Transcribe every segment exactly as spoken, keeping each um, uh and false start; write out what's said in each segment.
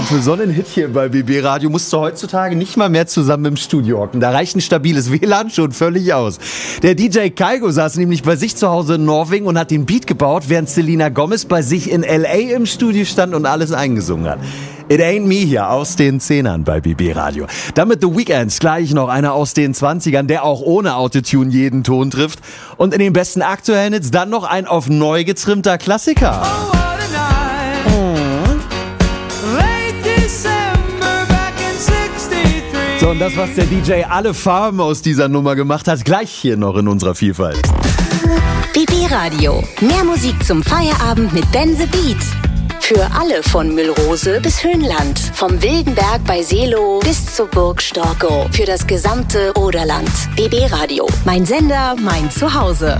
Und für so einen Hit hier bei B B Radio musst du heutzutage nicht mal mehr zusammen im Studio hocken. Da reicht ein stabiles W L A N schon völlig aus. Der D J Kygo saß nämlich bei sich zu Hause in Norwegen und hat den Beat gebaut, während Selena Gomez bei sich in L A im Studio stand und alles eingesungen hat. It Ain't Me hier aus den Zehnern bei B B Radio. Damit The Weeknd, gleich noch einer aus den Zwanzigern, der auch ohne Autotune jeden Ton trifft. Und in den besten aktuellen Hits dann noch ein auf neu getrimmter Klassiker. Oh, what a night. Oh. Late December back in sixty-three. So, und das, was der D J alle Farben aus dieser Nummer gemacht hat, gleich hier noch in unserer Vielfalt. B B Radio. Mehr Musik zum Feierabend mit Ben the Beat. Für alle von Müllrose bis Höhenland. Vom Wildenberg bei Seelow bis zur Burg Storkow. Für das gesamte Oderland. B B Radio. Mein Sender, mein Zuhause.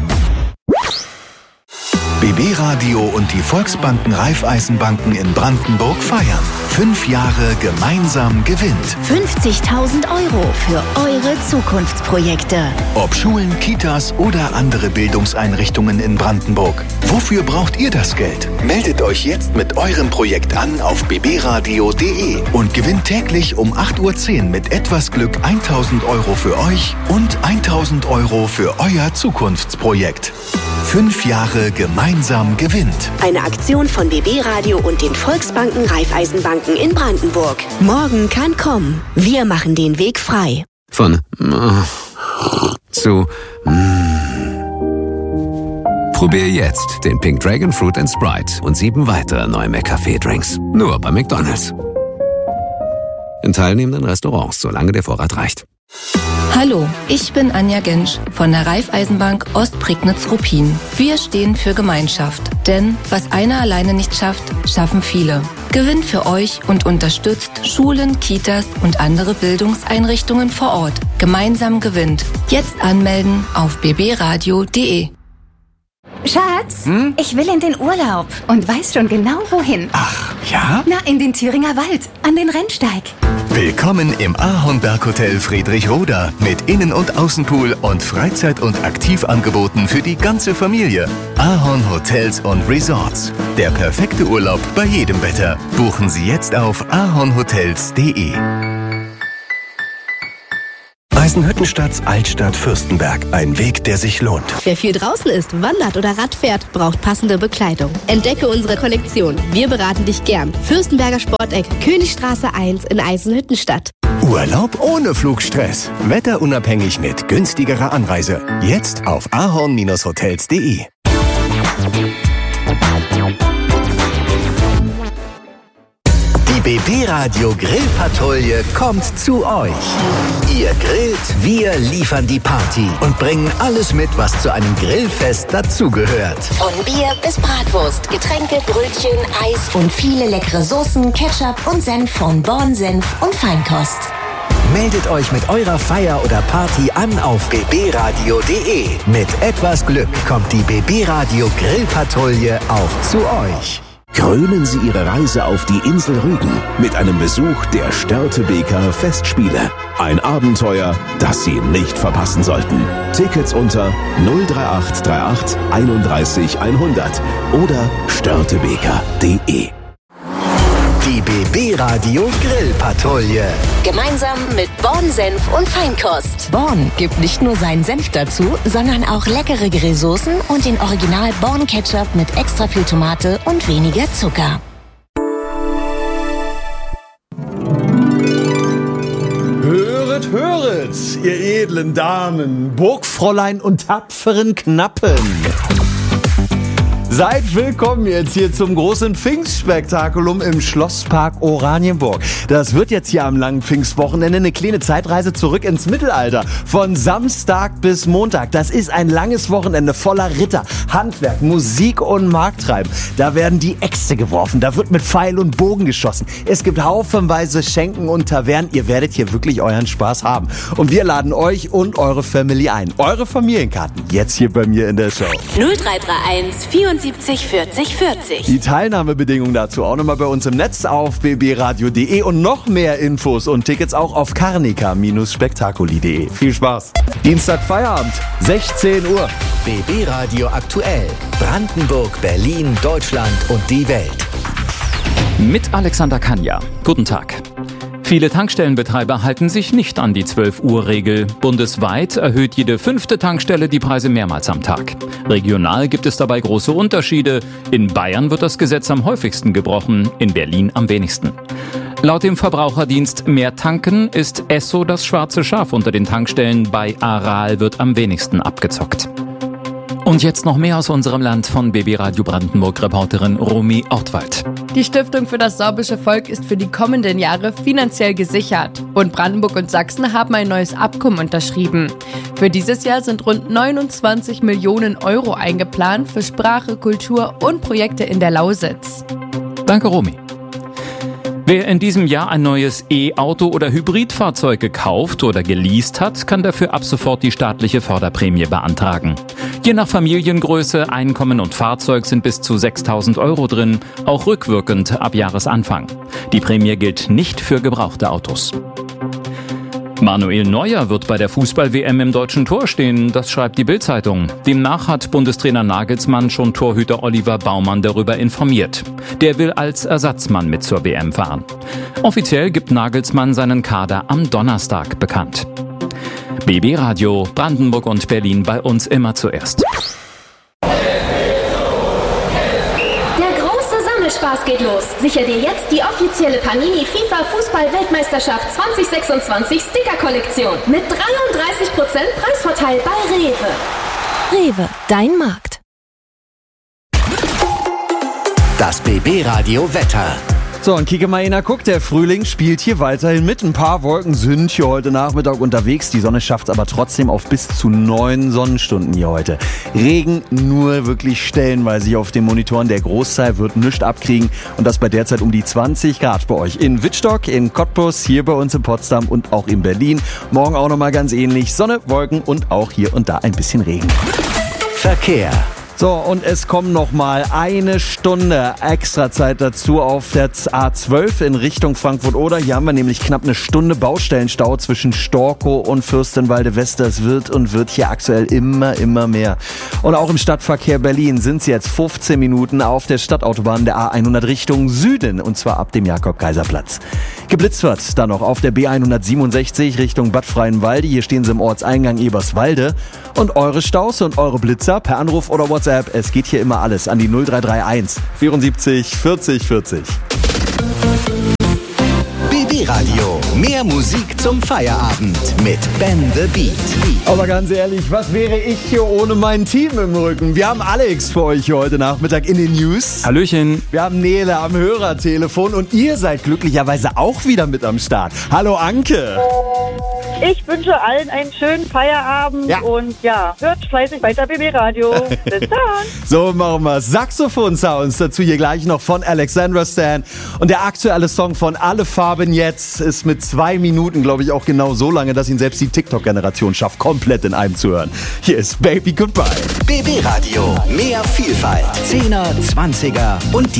B B Radio und die Volksbanken Raiffeisenbanken in Brandenburg feiern. Fünf Jahre gemeinsam gewinnt. fünfzigtausend Euro für eure Zukunftsprojekte. Ob Schulen, Kitas oder andere Bildungseinrichtungen in Brandenburg. Wofür braucht ihr das Geld? Meldet euch jetzt mit eurem Projekt an auf b b radio punkt d e und gewinnt täglich um acht Uhr zehn mit etwas Glück tausend Euro für euch und tausend Euro für euer Zukunftsprojekt. Fünf Jahre gemeinsam gewinnt. Eine Aktion von B B Radio und den Volksbanken Raiffeisenbanken in Brandenburg. Morgen kann kommen. Wir machen den Weg frei. Von äh, zu mm. Probier jetzt den Pink Dragon Fruit and Sprite und sieben weitere neue McCafé-Drinks. Nur bei McDonald's. In teilnehmenden Restaurants, solange der Vorrat reicht. Hallo, ich bin Anja Gensch von der Raiffeisenbank Ostprignitz-Ruppin. Wir stehen für Gemeinschaft, denn was einer alleine nicht schafft, schaffen viele. Gewinnt für euch und unterstützt Schulen, Kitas und andere Bildungseinrichtungen vor Ort. Gemeinsam gewinnt. Jetzt anmelden auf b b radio punkt d e. Schatz, Hm? ich will in den Urlaub und weiß schon genau wohin. Ach, ja? Na, in den Thüringer Wald, an den Rennsteig. Willkommen im Ahornberg-Hotel Friedrichroda mit Innen- und Außenpool und Freizeit- und Aktivangeboten für die ganze Familie. Ahorn Hotels und Resorts. Der perfekte Urlaub bei jedem Wetter. Buchen Sie jetzt auf ahornhotels punkt d e. Eisenhüttenstadts Altstadt Fürstenberg. Ein Weg, der sich lohnt. Wer viel draußen ist, wandert oder Rad fährt, braucht passende Bekleidung. Entdecke unsere Kollektion. Wir beraten dich gern. Fürstenberger Sporteck, Königstraße eins in Eisenhüttenstadt. Urlaub ohne Flugstress. Wetterunabhängig mit günstigerer Anreise. Jetzt auf ahorn hotels punkt d e. Die B B Radio Grillpatrouille kommt zu euch. Ihr grillt, wir liefern die Party und bringen alles mit, was zu einem Grillfest dazugehört. Von Bier bis Bratwurst, Getränke, Brötchen, Eis und viele leckere Soßen, Ketchup und Senf von Born Senf und Feinkost. Meldet euch mit eurer Feier oder Party an auf b b radio punkt d e. Mit etwas Glück kommt die B B Radio Grillpatrouille auch zu euch. Krönen Sie Ihre Reise auf die Insel Rügen mit einem Besuch der Störtebeker Festspiele. Ein Abenteuer, das Sie nicht verpassen sollten. Tickets unter null drei acht drei acht einunddreißig hundert oder störtebeker punkt d e. Die B B Radio Grillpatrouille. Gemeinsam mit Born Senf und Feinkost. Born gibt nicht nur seinen Senf dazu, sondern auch leckere Grillsoßen und den Original Born Ketchup mit extra viel Tomate und weniger Zucker. Höret, höret, ihr edlen Damen, Burgfräulein und tapferen Knappen. Seid willkommen jetzt hier zum großen Pfingstspektakulum im Schlosspark Oranienburg. Das wird jetzt hier am langen Pfingstwochenende eine kleine Zeitreise zurück ins Mittelalter. Von Samstag bis Montag. Das ist ein langes Wochenende voller Ritter, Handwerk, Musik und Markttreiben. Da werden die Äxte geworfen, da wird mit Pfeil und Bogen geschossen. Es gibt haufenweise Schenken und Tavernen. Ihr werdet hier wirklich euren Spaß haben. Und wir laden euch und eure Family ein. Eure Familienkarten jetzt hier bei mir in der Show. null drei drei eins vierundsiebzig vierzig vierzig. Die Teilnahmebedingungen dazu auch nochmal bei uns im Netz auf b b radio punkt d e und noch mehr Infos und Tickets auch auf carnica spektakuli punkt d e. Viel Spaß. Dienstag Feierabend, sechzehn Uhr. B B Radio aktuell. Brandenburg, Berlin, Deutschland und die Welt. Mit Alexander Kanja. Guten Tag. Viele Tankstellenbetreiber halten sich nicht an die zwölf-Uhr-Regel. Bundesweit erhöht jede fünfte Tankstelle die Preise mehrmals am Tag. Regional gibt es dabei große Unterschiede. In Bayern wird das Gesetz am häufigsten gebrochen, in Berlin am wenigsten. Laut dem Verbraucherdienst Mehr Tanken ist Esso das schwarze Schaf unter den Tankstellen. Bei Aral wird am wenigsten abgezockt. Und jetzt noch mehr aus unserem Land von B B Radio Brandenburg-Reporterin Romy Ortwald. Die Stiftung für das sorbische Volk ist für die kommenden Jahre finanziell gesichert. Und Brandenburg und Sachsen haben ein neues Abkommen unterschrieben. Für dieses Jahr sind rund neunundzwanzig Millionen Euro eingeplant für Sprache, Kultur und Projekte in der Lausitz. Danke, Romy. Wer in diesem Jahr ein neues E-Auto oder Hybridfahrzeug gekauft oder geleast hat, kann dafür ab sofort die staatliche Förderprämie beantragen. Je nach Familiengröße, Einkommen und Fahrzeug sind bis zu sechstausend Euro drin, auch rückwirkend ab Jahresanfang. Die Prämie gilt nicht für gebrauchte Autos. Manuel Neuer wird bei der Fußball-W M im deutschen Tor stehen, das schreibt die Bild-Zeitung. Demnach hat Bundestrainer Nagelsmann schon Torhüter Oliver Baumann darüber informiert. Der will als Ersatzmann mit zur W M fahren. Offiziell gibt Nagelsmann seinen Kader am Donnerstag bekannt. B B Radio, Brandenburg und Berlin, bei uns immer zuerst. Spaß geht los. Sicher dir jetzt die offizielle Panini FIFA Fußball-Weltmeisterschaft zwanzig sechsundzwanzig Sticker-Kollektion mit dreiunddreißig Prozent Preisvorteil bei Rewe. Rewe, dein Markt. Das B B Radio Wetter. So, und Kike Maina guckt, der Frühling spielt hier weiterhin mit. Ein paar Wolken sind hier heute Nachmittag unterwegs. Die Sonne schafft es aber trotzdem auf bis zu neun Sonnenstunden hier heute. Regen nur wirklich stellenweise hier auf den Monitoren. Der Großteil wird nichts abkriegen. Und das bei derzeit um die zwanzig Grad bei euch. In Wittstock, in Cottbus, hier bei uns in Potsdam und auch in Berlin. Morgen auch nochmal ganz ähnlich. Sonne, Wolken und auch hier und da ein bisschen Regen. Verkehr. So, und es kommt noch mal eine Stunde extra Zeit dazu auf der A zwölf in Richtung Frankfurt-Oder. Hier haben wir nämlich knapp eine Stunde Baustellenstau zwischen Storkow und Fürstenwalde-West. Es wird und wird hier aktuell immer, immer mehr. Und auch im Stadtverkehr Berlin sind es jetzt fünfzehn Minuten auf der Stadtautobahn der A hundert Richtung Süden. Und zwar ab dem Jakob-Kaiser-Platz. Geblitzt wird dann noch auf der B hundertsiebenundsechzig Richtung Bad Freienwalde. Hier stehen sie im Ortseingang Eberswalde. Und eure Staus und eure Blitzer per Anruf oder WhatsApp. Es geht hier immer alles an die null drei drei eins vierundsiebzig vierzig vierzig. B B Radio. Mehr Musik zum Feierabend mit Ben the Beat. Aber ganz ehrlich, was wäre ich hier ohne mein Team im Rücken? Wir haben Alex für euch hier heute Nachmittag in den News. Hallöchen. Wir haben Nele am Hörertelefon und ihr seid glücklicherweise auch wieder mit am Start. Hallo Anke. Ich wünsche allen einen schönen Feierabend ja. und ja, hört fleißig weiter B B Radio. Bis dann. So machen wir Saxophon-Sounds dazu hier gleich noch von Alexandra Stan. Und der aktuelle Song von Alle Farben jetzt ist mit zwei Minuten, glaube ich, auch genau so lange, dass ihn selbst die TikTok-Generation schafft, komplett in einem zu hören. Hier ist Baby Goodbye. B B Radio. Mehr Vielfalt. Zehner, Zwanziger und die